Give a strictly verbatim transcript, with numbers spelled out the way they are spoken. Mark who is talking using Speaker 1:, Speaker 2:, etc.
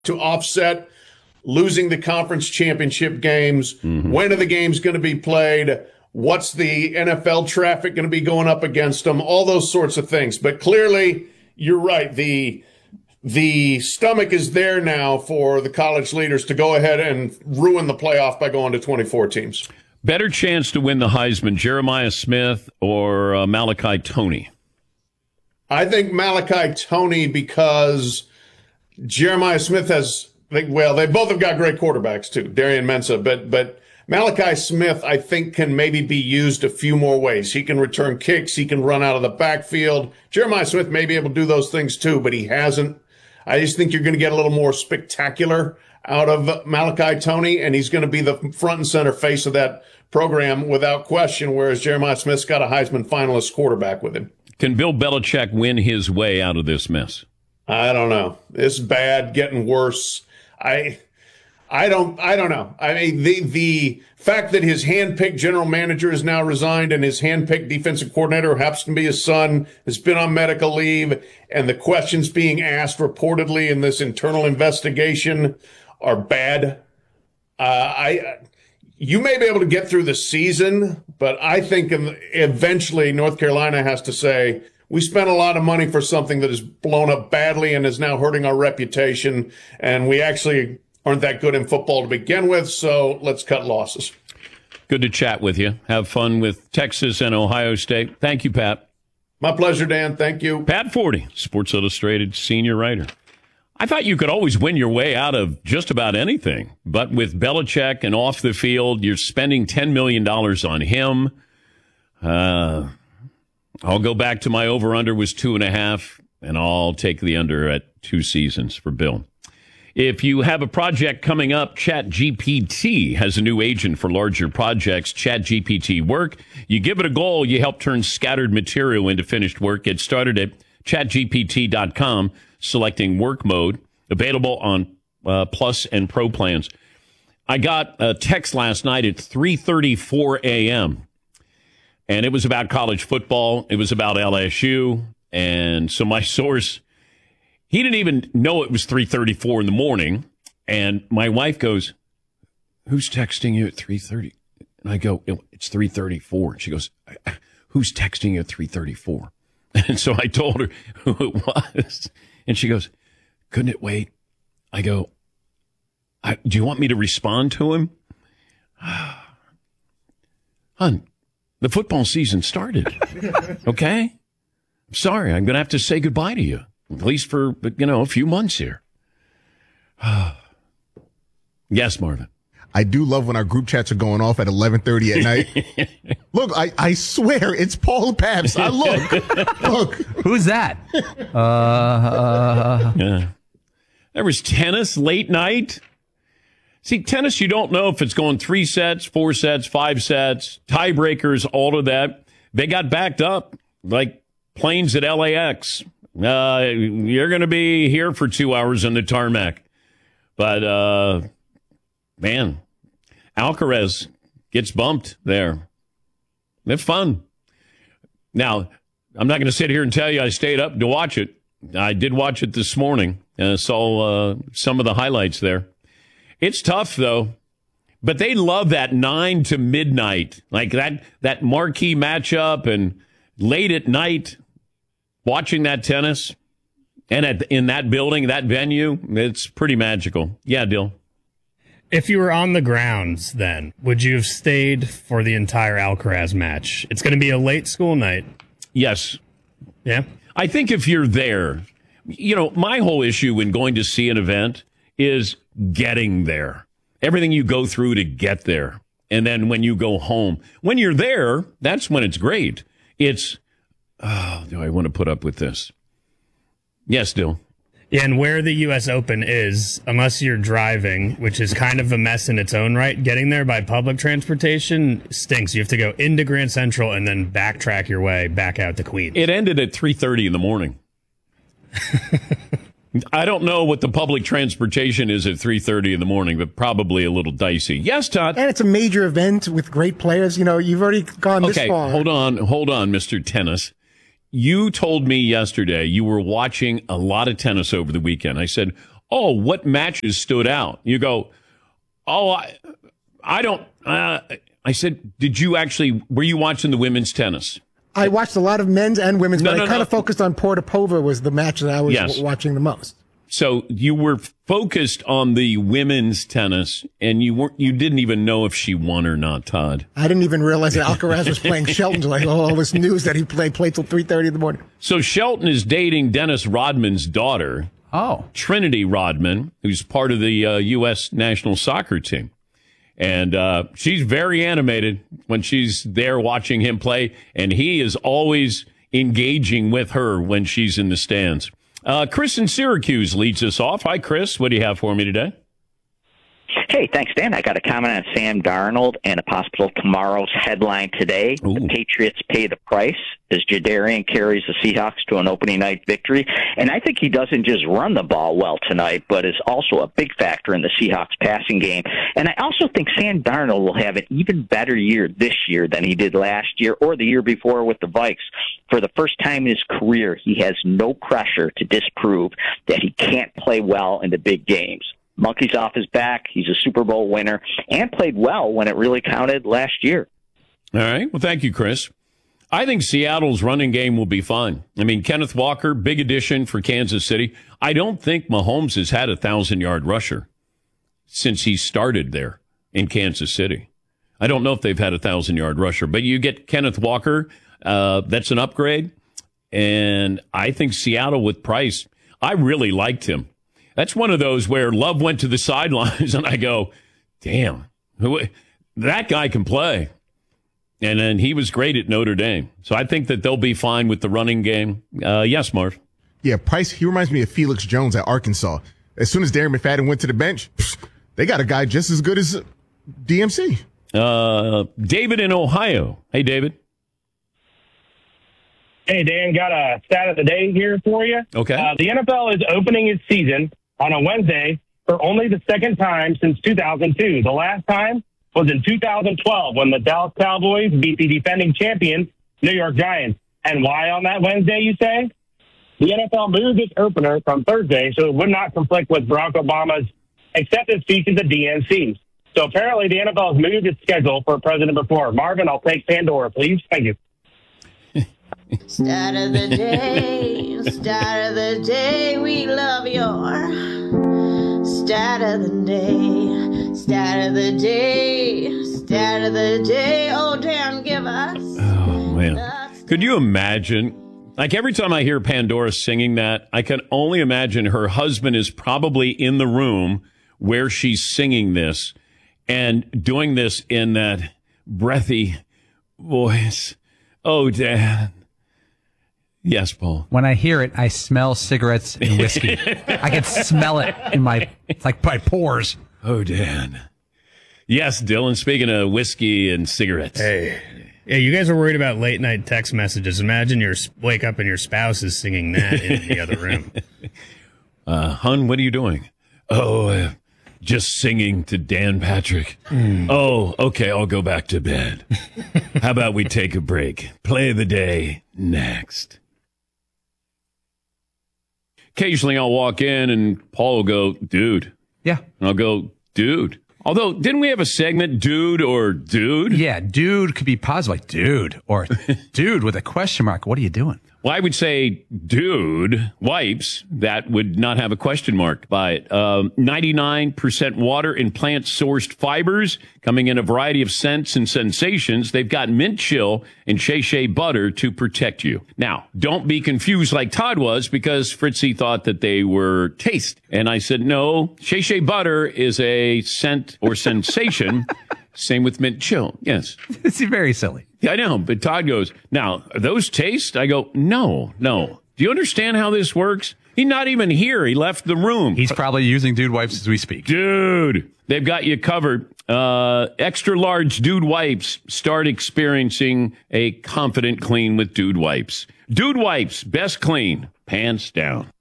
Speaker 1: to offset losing the conference championship games? Mm-hmm. When are the games going to be played? What's the N F L traffic going to be going up against them? All those sorts of things. But clearly, you're right. The the stomach is there now for the college leaders to go ahead and ruin the playoff by going to twenty-four teams.
Speaker 2: Better chance to win the Heisman, Jeremiah Smith or uh, Malachi Toney?
Speaker 1: I think Malachi Toney, because Jeremiah Smith has, well, they both have got great quarterbacks too, Darian Mensah, but but Malachi Smith, I think, can maybe be used a few more ways. He can return kicks. He can run out of the backfield. Jeremiah Smith may be able to do those things too, but he hasn't. I just think you're going to get a little more spectacular out of Malachi Toney, and he's going to be the front and center face of that program without question, whereas Jeremiah Smith's got a Heisman finalist quarterback with him.
Speaker 2: Can Bill Belichick win his way out of this mess?
Speaker 1: I don't know. It's bad, getting worse. I I don't I don't know. I mean, the the fact that his handpicked general manager is now resigned and his handpicked defensive coordinator, who happens to be his son, has been on medical leave, and the questions being asked reportedly in this internal investigation are bad. Uh, I you may be able to get through the season, but I think eventually North Carolina has to say, we spent a lot of money for something that is blown up badly and is now hurting our reputation, and we actually aren't that good in football to begin with, so let's cut losses.
Speaker 2: Good to chat with you. Have fun with Texas and Ohio State. Thank you, Pat.
Speaker 1: My pleasure, Dan. Thank you.
Speaker 2: Pat Forty, Sports Illustrated senior writer. I thought you could always win your way out of just about anything, but with Belichick and off the field, you're spending ten million dollars on him. Uh, I'll go back to my over-under was two and a half, and I'll take the under at two seasons for Bill. If you have a project coming up, ChatGPT has a new agent for larger projects, ChatGPT Work. You give it a goal, you help turn scattered material into finished work. Get started at chat G P T dot com, selecting work mode, available on uh, Plus and Pro plans. I got a text last night at three thirty-four a.m., and it was about college football. It was about L S U, and so my source, he didn't even know it was three thirty-four in the morning. And my wife goes, "Who's texting you at three thirty?" And I go, "It's three thirty-four." She goes, "Who's texting you at three thirty-four?" And so I told her who it was. And she goes, "Couldn't it wait?" I go, I, "Do you want me to respond to him?" Hun, the football season started. Okay? I'm sorry. I'm going to have to say goodbye to you. At least for, you know, a few months here. Yes, Marvin.
Speaker 3: I do love when our group chats are going off at eleven thirty at night. Look, I, I swear it's Paul Pabst. I look. Look.
Speaker 4: Who's that? Uh, uh,
Speaker 2: yeah. There was tennis late night. See, tennis, you don't know if it's going three sets, four sets, five sets, tiebreakers, all of that. They got backed up like planes at L A X. Uh, you're going to be here for two hours on the tarmac. But, uh, man, Alcaraz gets bumped there. It's fun. Now, I'm not going to sit here and tell you I stayed up to watch it. I did watch it this morning and saw uh, some of the highlights there. It's tough, though. But they love that nine to midnight, like that, that marquee matchup and late at night watching that tennis. And at, in that building, that venue, it's pretty magical. Yeah, Dill.
Speaker 4: If you were on the grounds, then, would you have stayed for the entire Alcaraz match? It's going to be a late school night.
Speaker 2: Yes.
Speaker 4: Yeah?
Speaker 2: I think if you're there, you know, my whole issue when going to see an event is getting there. Everything you go through to get there. And then when you go home. When you're there, that's when it's great. It's, oh, do I want to put up with this? Yes, Dill.
Speaker 4: Yeah, and where the U S Open is, unless you're driving, which is kind of a mess in its own right, getting there by public transportation stinks. You have to go into Grand Central and then backtrack your way back out to Queens.
Speaker 2: It ended at three thirty in the morning. I don't know what the public transportation is at three thirty in the morning, but probably a little dicey. Yes, Todd?
Speaker 5: And it's a major event with great players. You know, you've already gone this
Speaker 2: okay,
Speaker 5: far.
Speaker 2: Okay, hold on, hold on, Mister Tennis. You told me yesterday you were watching a lot of tennis over the weekend. I said, oh, what matches stood out? You go, oh, I, I don't. Uh, I said, did you actually, were you watching the women's tennis?
Speaker 5: I watched a lot of men's and women's,
Speaker 2: No,
Speaker 5: but
Speaker 2: no,
Speaker 5: I kind
Speaker 2: no.
Speaker 5: of focused on Portapova was the match that I was
Speaker 2: Yes.
Speaker 5: w- watching the most.
Speaker 2: So you were focused on the women's tennis, and you weren't. You didn't even know if she won or not, Todd.
Speaker 5: I didn't even realize that Alcaraz was playing Shelton. Like, oh, all this news that he played played till three thirty in the morning.
Speaker 2: So Shelton is dating Dennis Rodman's daughter,
Speaker 6: Oh,
Speaker 2: Trinity Rodman, who's part of the uh, U S national soccer team. And uh, she's very animated when she's there watching him play, and he is always engaging with her when she's in the stands. Uh, Chris in Syracuse leads us off. Hi, Chris. What do you have for me today?
Speaker 7: Hey, thanks, Dan. I got a comment on Sam Darnold and a possible tomorrow's headline today.
Speaker 2: Ooh.
Speaker 7: The Patriots pay the price as Jadarian carries the Seahawks to an opening night victory. And I think he doesn't just run the ball well tonight, but is also a big factor in the Seahawks passing game. And I also think Sam Darnold will have an even better year this year than he did last year or the year before with the Vikes. For the first time in his career, he has no pressure to disprove that he can't play well in the big games. Monkey's off his back. He's a Super Bowl winner and played well when it really counted last year.
Speaker 2: All right. Well, thank you, Chris. I think Seattle's running game will be fine. I mean, Kenneth Walker, big addition for Kansas City. I don't think Mahomes has had a thousand-yard rusher since he started there in Kansas City. I don't know if they've had a thousand-yard rusher, but you get Kenneth Walker. Uh, that's an upgrade. And I think Seattle with Price, I really liked him. That's one of those where Love went to the sidelines, and I go, damn, who, that guy can play. And then he was great at Notre Dame. So I think that they'll be fine with the running game. Uh, yes, Marv.
Speaker 3: Yeah, Price, he reminds me of Felix Jones at Arkansas. As soon as Darren McFadden went to the bench, psh, they got a guy just as good as D M C.
Speaker 2: Uh, David in Ohio. Hey, David.
Speaker 8: Hey, Dan, got a stat of the day here for you.
Speaker 2: Okay.
Speaker 8: Uh, the N F L is opening its season on a Wednesday for only the second time since two thousand two. The last time was in two thousand twelve when the Dallas Cowboys beat the defending champion New York Giants. And why on that Wednesday, you say? The N F L moved its opener from Thursday so it would not conflict with Barack Obama's acceptance speech at the D N C. So apparently the N F L has moved its schedule for a president before. Marvin, I'll take Pandora, please. Thank you.
Speaker 9: Start of the day, start of the day, we love your start of the day, start of the day, start of the day, oh damn, give us.
Speaker 2: Oh, man. Could you imagine? Like every time I hear Pandora singing that, I can only imagine her husband is probably in the room where she's singing this and doing this in that breathy voice. Oh, Dad. Yes, Paul.
Speaker 6: when I hear it, I smell cigarettes and whiskey. I can smell it in my, it's like my pores.
Speaker 2: Oh, Dan. Yes, Dylan, speaking of whiskey and cigarettes.
Speaker 4: Hey. Yeah, you guys are worried about late night text messages. Imagine you wake up and your spouse is singing that in the other room.
Speaker 2: Uh, hun, what are you doing? Oh, uh, just singing to Dan Patrick. Mm. Oh, okay, I'll go back to bed. How about we take a break? Play of the day next. Occasionally I'll walk in and Paul will go, dude.
Speaker 6: Yeah.
Speaker 2: And I'll go, dude. Although, didn't we have a segment, dude or dude?
Speaker 6: Yeah, dude could be positive, like dude, or dude with a question mark. What are you doing?
Speaker 2: Well, I would say dude wipes that would not have a question mark by it. Um, ninety-nine percent water and plant-sourced fibers coming in a variety of scents and sensations. They've got mint chill and Shea Shea butter to protect you. Now, don't be confused like Todd was because Fritzy thought that they were taste. And I said, no, Shea Shea butter is a scent or sensation. Same with mint chill. Yes.
Speaker 6: It's very silly.
Speaker 2: Yeah, I know. But Todd goes, now, are those taste? I go, no, no. Do you understand how this works? He's not even here. He left the room.
Speaker 6: He's probably using dude wipes as we speak.
Speaker 2: Dude, they've got you covered. Uh, extra large Dude Wipes. Start experiencing a confident clean with Dude Wipes. Dude Wipes, best clean, pants down.